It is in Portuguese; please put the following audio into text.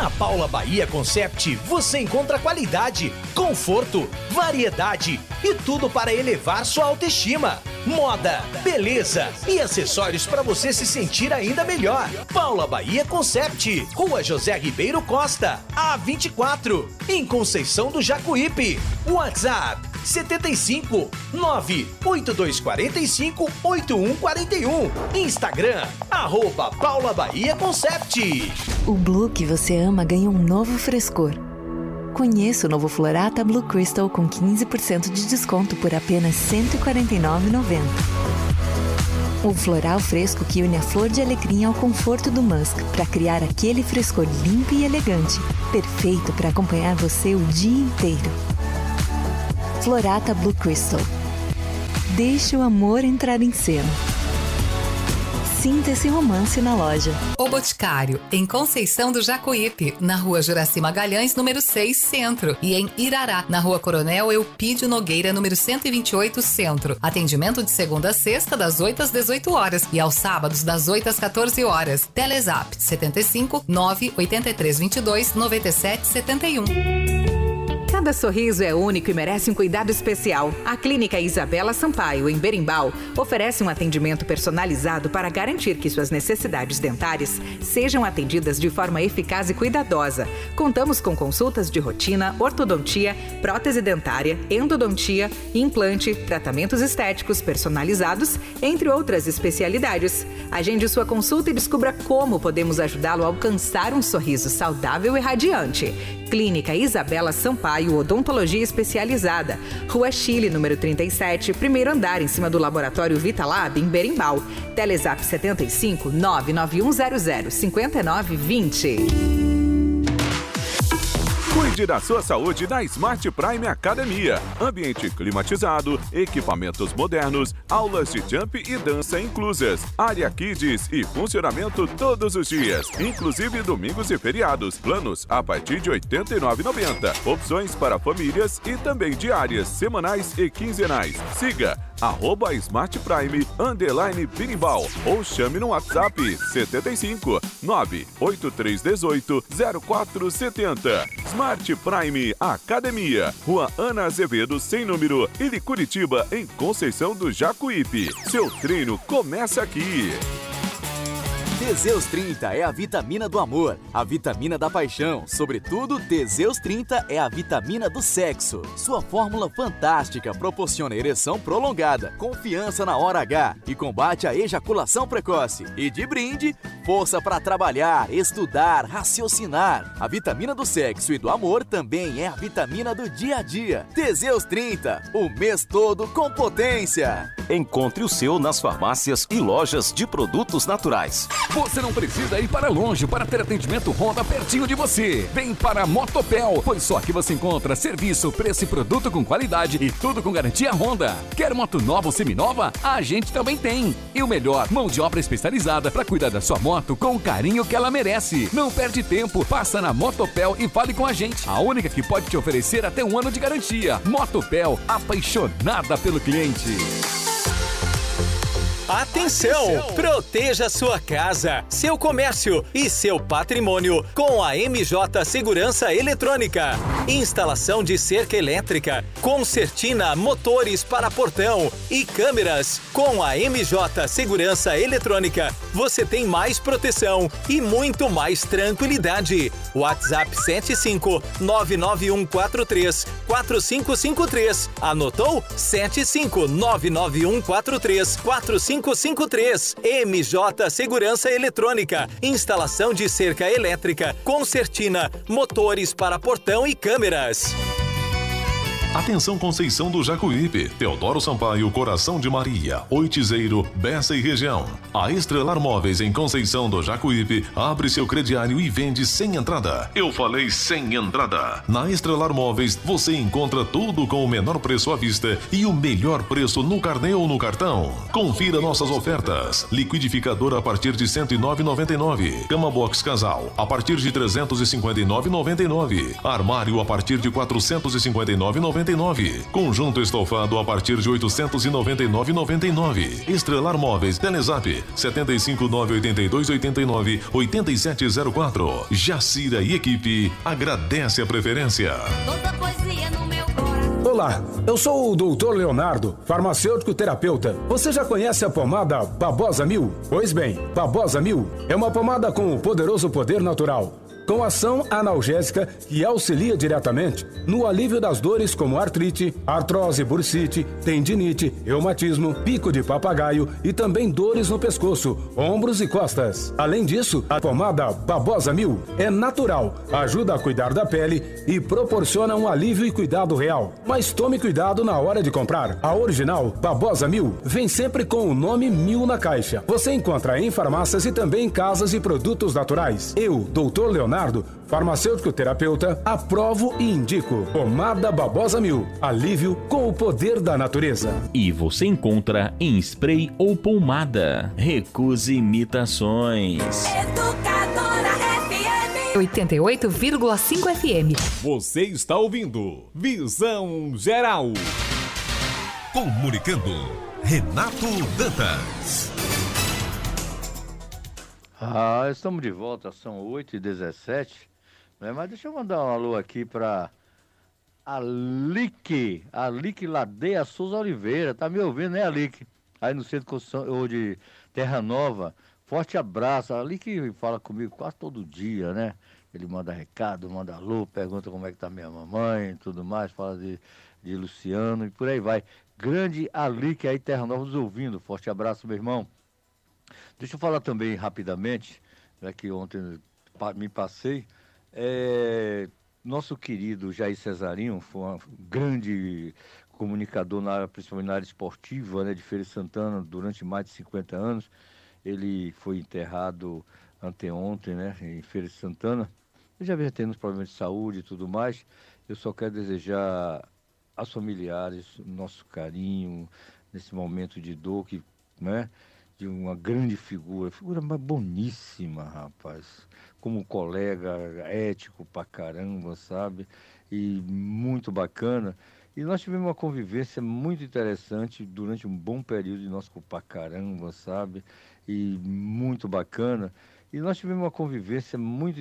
Na Paula Bahia Concept você encontra qualidade, conforto, variedade e tudo para elevar sua autoestima. Moda, beleza e acessórios para você se sentir ainda melhor. Paula Bahia Concept, Rua José Ribeiro Costa, A24, em Conceição do Jacuípe. WhatsApp 75 98245 8141. Instagram @Paula Bahia Concept. O Blue que você ama ganha um novo frescor. Conheça o novo Florata Blue Crystal com 15% de desconto por apenas R$ 149,90. O floral fresco que une a flor de alecrim ao conforto do musk para criar aquele frescor limpo e elegante, perfeito para acompanhar você o dia inteiro. Florata Blue Crystal. Deixe o amor entrar em cena. Sinta esse romance na loja. O Boticário, em Conceição do Jacuípe, na Rua Juraci Magalhães, número 6, Centro. E em Irará, na Rua Coronel Eupídio Nogueira, número 128, Centro. Atendimento de segunda a sexta, das 8 às 18 horas. E aos sábados, das 8 às 14 horas. Telezap 75 983 22 97 71. Cada sorriso é único e merece um cuidado especial. A Clínica Isabela Sampaio, em Berimbau, oferece um atendimento personalizado para garantir que suas necessidades dentárias sejam atendidas de forma eficaz e cuidadosa. Contamos com consultas de rotina, ortodontia, prótese dentária, endodontia, implante, tratamentos estéticos personalizados, entre outras especialidades. Agende sua consulta e descubra como podemos ajudá-lo a alcançar um sorriso saudável e radiante. Clínica Isabela Sampaio, Odontologia Especializada. Rua Chile, número 37, primeiro andar, em cima do Laboratório Vitalab, em Berimbau. Telezap 75 99100 5920. Cuide da sua saúde na Smart Prime Academia. Ambiente climatizado, equipamentos modernos, aulas de jump e dança inclusas. Área Kids e funcionamento todos os dias, inclusive domingos e feriados. Planos a partir de R$ 89,90. Opções para famílias e também diárias, semanais e quinzenais. Siga @Smart Prime _Berimbau ou chame no WhatsApp 75 98318 0470. Smart Prime Academia, Rua Ana Azevedo, sem número, e Curitiba, em Conceição do Jacuípe. Seu treino começa aqui. Teseus 30 é a vitamina do amor, a vitamina da paixão. Sobretudo, Teseus 30 é a vitamina do sexo. Sua fórmula fantástica proporciona ereção prolongada, confiança na hora H e combate a ejaculação precoce. E de brinde, força para trabalhar, estudar, raciocinar. A vitamina do sexo e do amor também é a vitamina do dia a dia. Teseus 30, o mês todo com potência. Encontre o seu nas farmácias e lojas de produtos naturais. Você não precisa ir para longe para ter atendimento Honda pertinho de você. Vem para a Motopel, pois só aqui você encontra serviço, preço e produto com qualidade e tudo com garantia Honda. Quer moto nova ou seminova? A gente também tem. E o melhor, mão de obra especializada para cuidar da sua moto com o carinho que ela merece. Não perde tempo, passa na Motopel e fale com a gente. A única que pode te oferecer até 1 ano de garantia. Motopel, apaixonada pelo cliente. Atenção! Proteja sua casa, seu comércio e seu patrimônio com a MJ Segurança Eletrônica. Instalação de cerca elétrica, concertina, motores para portão e câmeras. Com a MJ Segurança Eletrônica, você tem mais proteção e muito mais tranquilidade. WhatsApp 75 99143 4553. Anotou? 75 99143 4553. MJ Segurança Eletrônica. Instalação de cerca elétrica, concertina, motores para portão e câmeras. Atenção Conceição do Jacuípe, Teodoro Sampaio, Coração de Maria, Oitizeiro, Bessa e região. A Estrelar Móveis em Conceição do Jacuípe abre seu crediário e vende sem entrada. Eu falei sem entrada. Na Estrelar Móveis você encontra tudo com o menor preço à vista e o melhor preço no carnê ou no cartão. Confira nossas ofertas. Liquidificador a partir de R$ 109,99. Cama box casal a partir de R$ 359,99. Armário a partir de R$ 459,99. 899,99. Conjunto estofado a partir de 899,99. Estrelar Móveis, Telezap 75982898704. Jacira e equipe agradece a preferência. Olá, eu sou o Dr. Leonardo, farmacêutico terapeuta. Você já conhece a pomada Babosa 1000? Pois bem, Babosa 1000 é uma pomada com o poderoso poder natural, com ação analgésica que auxilia diretamente no alívio das dores como artrite, artrose, bursite, tendinite, reumatismo, pico de papagaio e também dores no pescoço, ombros e costas. Além disso, a pomada Babosa 1000 é natural, ajuda a cuidar da pele e proporciona um alívio e cuidado real. Mas tome cuidado na hora de comprar. A original Babosa 1000 vem sempre com o nome 1000 na caixa. Você encontra em farmácias e também em casas e produtos naturais. Eu, Dr. Leonardo, farmacêutico terapeuta, aprovo e indico pomada Babosa 1000, alívio com o poder da natureza. E você encontra em spray ou pomada. Recuse imitações. Educadora FM 88,5 FM. Você está ouvindo Visão Geral. Comunicando, Renato Dantas. Estamos de volta, são 8h17, né? Mas deixa eu mandar um alô aqui para Alique Ladeia Souza Oliveira, tá me ouvindo, né, Alique? Aí no centro de construção, ou de Terra Nova, forte abraço. A Alique fala comigo quase todo dia, né? Ele manda recado, manda alô, pergunta como é que tá minha mamãe e tudo mais, fala de Luciano e por aí vai. Grande Alique aí, Terra Nova, nos ouvindo, forte abraço, meu irmão. Deixa eu falar também rapidamente, já que ontem me passei, nosso querido Jair Cesarinho foi um grande comunicador, principalmente na área esportiva, né, de Feira de Santana, durante mais de 50 anos. Ele foi enterrado anteontem, né, em Feira de Santana. Ele já vinha tendo problemas de saúde e tudo mais. Eu só quero desejar aos familiares nosso carinho nesse momento de dor, que, né, de uma grande figura boníssima, rapaz, como colega, ético pra caramba, sabe, e muito bacana, e nós tivemos uma convivência muito interessante durante um bom período de nosso pra caramba, sabe, e muito bacana, e nós tivemos uma convivência muito